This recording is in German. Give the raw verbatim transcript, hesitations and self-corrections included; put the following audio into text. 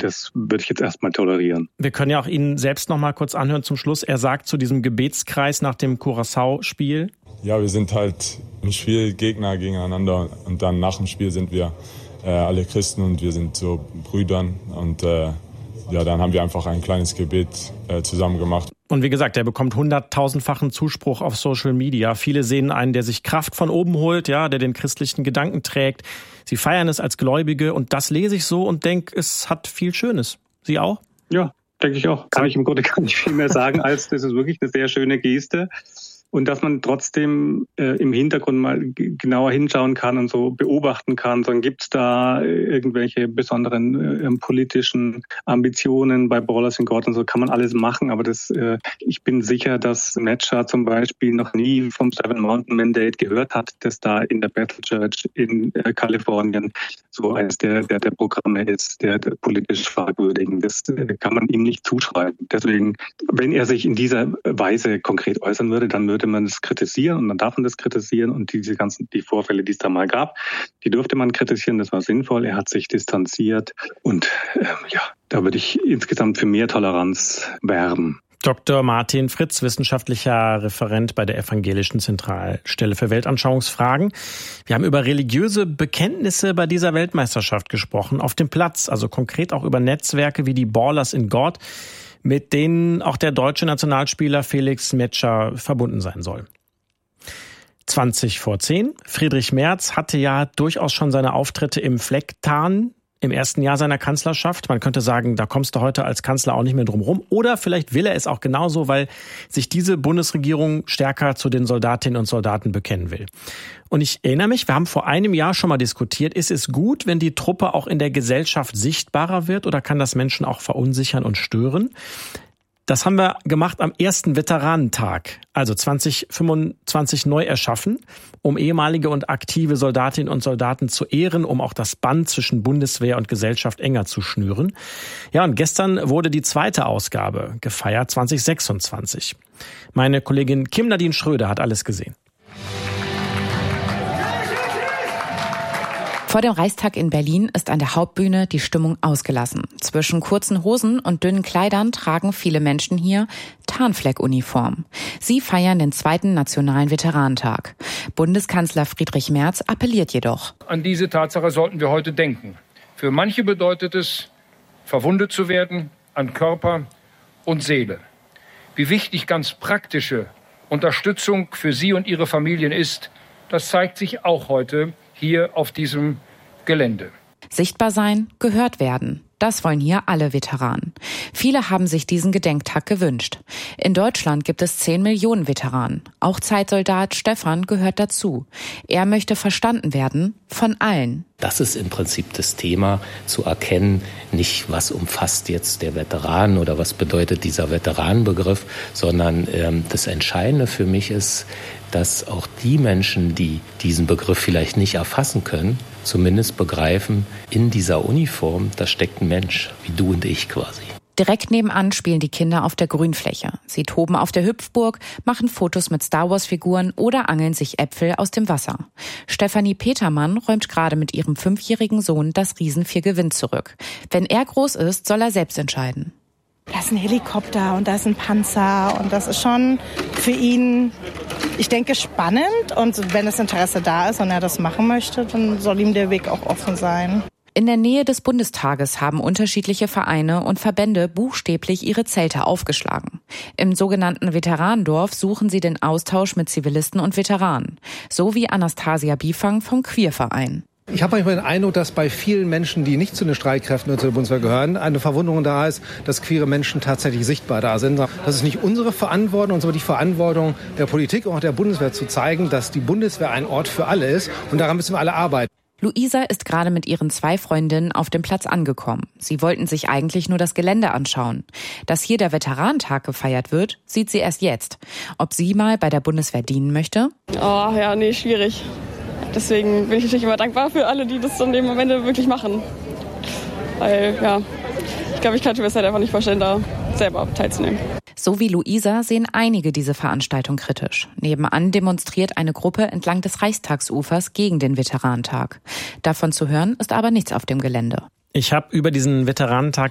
das würde ich jetzt erstmal tolerieren. Wir können ja auch ihn selbst noch mal kurz anhören zum Schluss. Er sagt zu diesem Gebetskreis nach dem Curaçao-Spiel: Ja, wir sind halt im Spiel Gegner gegeneinander und dann nach dem Spiel sind wir äh, alle Christen und wir sind so Brüdern und äh, ja, dann haben wir einfach ein kleines Gebet äh, zusammen gemacht. Und wie gesagt, er bekommt hunderttausendfachen Zuspruch auf Social Media. Viele sehen einen, der sich Kraft von oben holt, ja, der den christlichen Gedanken trägt. Sie feiern es als Gläubige und das lese ich so und denke, es hat viel Schönes. Sie auch? Ja, denke ich auch. Kann ich im Grunde gar nicht viel mehr sagen, als das ist wirklich eine sehr schöne Geste. Und dass man trotzdem äh, im Hintergrund mal g- genauer hinschauen kann und so beobachten kann, dann gibt's da äh, irgendwelche besonderen äh, politischen Ambitionen bei Ballers in God und so, kann man alles machen. Aber das, äh, ich bin sicher, dass Metscher zum Beispiel noch nie vom Seven Mountain Mandate gehört hat, das da in der Bethel Church in äh, Kalifornien so eines der, der, der Programme ist, der, der politisch fragwürdigen. Das äh, kann man ihm nicht zuschreiben. Deswegen, wenn er sich in dieser Weise konkret äußern würde, dann würde man das kritisieren und dann darf man das kritisieren und diese ganzen, die Vorfälle, die es da mal gab, die durfte man kritisieren, das war sinnvoll, er hat sich distanziert und ähm, ja, da würde ich insgesamt für mehr Toleranz werben. Doktor Martin Fritz, wissenschaftlicher Referent bei der Evangelischen Zentralstelle für Weltanschauungsfragen. Wir haben über religiöse Bekenntnisse bei dieser Weltmeisterschaft gesprochen, auf dem Platz, also konkret auch über Netzwerke wie die Ballers in God, mit denen auch der deutsche Nationalspieler Felix Metscher verbunden sein soll. zwanzig vor zehn. Friedrich Merz hatte ja durchaus schon seine Auftritte im Flecktarn im ersten Jahr seiner Kanzlerschaft. Man könnte sagen, da kommst du heute als Kanzler auch nicht mehr drum rum. Oder vielleicht will er es auch genauso, weil sich diese Bundesregierung stärker zu den Soldatinnen und Soldaten bekennen will. Und ich erinnere mich, wir haben vor einem Jahr schon mal diskutiert, ist es gut, wenn die Truppe auch in der Gesellschaft sichtbarer wird oder kann das Menschen auch verunsichern und stören? Das haben wir gemacht am ersten Veteranentag, also zwanzig fünfundzwanzig neu erschaffen, um ehemalige und aktive Soldatinnen und Soldaten zu ehren, um auch das Band zwischen Bundeswehr und Gesellschaft enger zu schnüren. Ja, und gestern wurde die zweite Ausgabe gefeiert, zwanzig sechsundzwanzig. Meine Kollegin Kim Nadine Schröder hat alles gesehen. Vor dem Reichstag in Berlin ist an der Hauptbühne die Stimmung ausgelassen. Zwischen kurzen Hosen und dünnen Kleidern tragen viele Menschen hier Tarnfleckuniform. Sie feiern den zweiten Nationalen Veteranentag. Bundeskanzler Friedrich Merz appelliert jedoch: An diese Tatsache sollten wir heute denken. Für manche bedeutet es, verwundet zu werden an Körper und Seele. Wie wichtig ganz praktische Unterstützung für Sie und Ihre Familien ist, das zeigt sich auch heute hier auf diesem Gelände. Sichtbar sein, gehört werden. Das wollen hier alle Veteranen. Viele haben sich diesen Gedenktag gewünscht. In Deutschland gibt es zehn Millionen Veteranen. Auch Zeitsoldat Stefan gehört dazu. Er möchte verstanden werden von allen. Das ist im Prinzip das Thema, zu erkennen, nicht was umfasst jetzt der Veteran oder was bedeutet dieser Veteranenbegriff, sondern ähm, das Entscheidende für mich ist, dass auch die Menschen, die diesen Begriff vielleicht nicht erfassen können, zumindest begreifen, in dieser Uniform, da steckt ein Mensch, wie du und ich quasi. Direkt nebenan spielen die Kinder auf der Grünfläche. Sie toben auf der Hüpfburg, machen Fotos mit Star-Wars-Figuren oder angeln sich Äpfel aus dem Wasser. Stefanie Petermann räumt gerade mit ihrem fünfjährigen Sohn das Riesenvier-Gewinn zurück. Wenn er groß ist, soll er selbst entscheiden. Da ist ein Helikopter und da ist ein Panzer und das ist schon für ihn, ich denke, spannend. Und wenn das Interesse da ist und er das machen möchte, dann soll ihm der Weg auch offen sein. In der Nähe des Bundestages haben unterschiedliche Vereine und Verbände buchstäblich ihre Zelte aufgeschlagen. Im sogenannten Veteranendorf suchen sie den Austausch mit Zivilisten und Veteranen. So wie Anastasia Biefang vom Queerverein. Ich habe manchmal den Eindruck, dass bei vielen Menschen, die nicht zu den Streitkräften oder zu der Bundeswehr gehören, eine Verwunderung da ist, dass queere Menschen tatsächlich sichtbar da sind. Das ist nicht unsere Verantwortung, sondern die Verantwortung der Politik und auch der Bundeswehr zu zeigen, dass die Bundeswehr ein Ort für alle ist. Und daran müssen wir alle arbeiten. Luisa ist gerade mit ihren zwei Freundinnen auf dem Platz angekommen. Sie wollten sich eigentlich nur das Gelände anschauen. Dass hier der Veteranentag gefeiert wird, sieht sie erst jetzt. Ob sie mal bei der Bundeswehr dienen möchte? Oh ja, nee, schwierig. Deswegen bin ich natürlich immer dankbar für alle, die das in dem Moment wirklich machen. Weil, ja, ich glaube, ich könnte mir das halt einfach nicht vorstellen, da selber teilzunehmen. So wie Luisa sehen einige diese Veranstaltung kritisch. Nebenan demonstriert eine Gruppe entlang des Reichstagsufers gegen den Veteranentag. Davon zu hören ist aber nichts auf dem Gelände. Ich habe über diesen Veteranentag